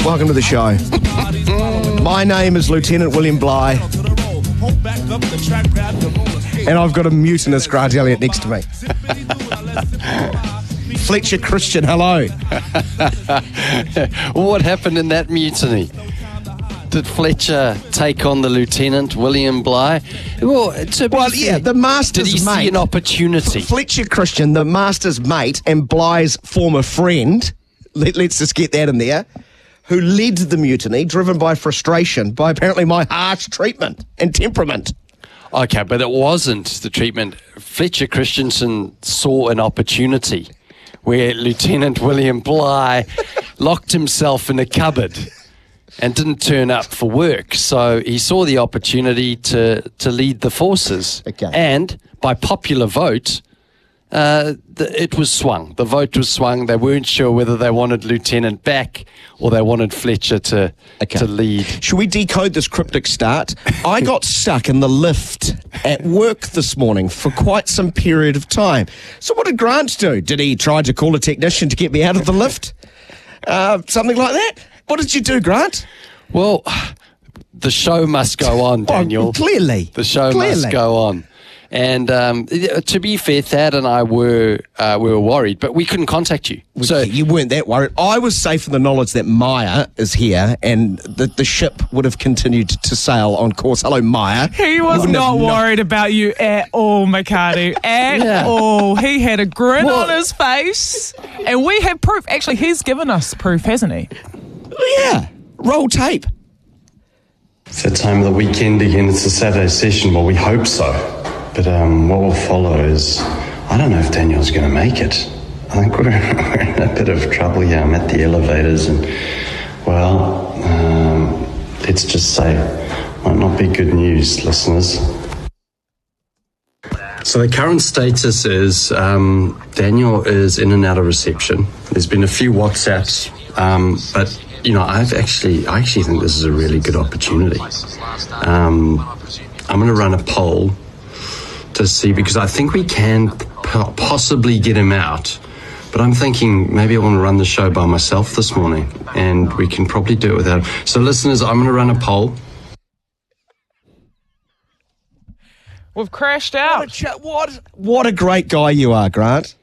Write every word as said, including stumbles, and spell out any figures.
welcome to the show. My name is Lieutenant William Bligh, and I've got a mutinous Grant Elliott next to me. Fletcher Christian, hello. What happened in that mutiny? Did Fletcher take on the Lieutenant, William Bligh? Well, to be Well, fair, yeah, the master's did he mate. see an opportunity? Fletcher Christian, the master's mate and Bligh's former friend, let, let's just get that in there, who led the mutiny, driven by frustration, by apparently my harsh treatment and temperament. Okay, but it wasn't the treatment. Fletcher Christensen saw an opportunity where Lieutenant William Bligh locked himself in a cupboard and didn't turn up for work. So he saw the opportunity to, to lead the forces. Okay. And by popular vote, uh, the, it was swung. The vote was swung. They weren't sure whether they wanted Lieutenant back or they wanted Fletcher to, Okay. to lead. Should we decode this cryptic start? I got stuck in the lift at work this morning for quite some period of time. So what did Grant do? Did he try to call a technician to get me out of the lift? Uh, something like that? What did you do, Grant? Well, the show must go on, Daniel. Oh, clearly. The show Clearly. must go on. And um, to be fair, Thad and I were uh, we were worried, but we couldn't contact you. So you weren't that worried. I was safe in the knowledge that Maya is here and that the ship would have continued to sail on course. Hello, Maya. He You was wouldn't not have worried about you at all, Mikado. At Yeah. all. He had a grin Well- on his face. And we have proof. Actually, he's given us proof, hasn't he? Yeah. Roll tape. It's that time of the weekend again. It's a Saturday session. Well, we hope so. But um, what will follow is, I don't know if Daniel's going to make it. I think we're, we're in a bit of trouble here. I'm at the elevators and, well, um, let's just say, might not be good news, listeners. So the current status is um, Daniel is in and out of reception. There's been a few WhatsApps, um, but you know, I've actually, I actually think this is a really good opportunity. Um, I'm going to run a poll to see, because I think we can po- possibly get him out. But I'm thinking maybe I want to run the show by myself this morning, and we can probably do it without him. So listeners, I'm going to run a poll. We've crashed What a, out. ch- what, what a great guy you are, Grant.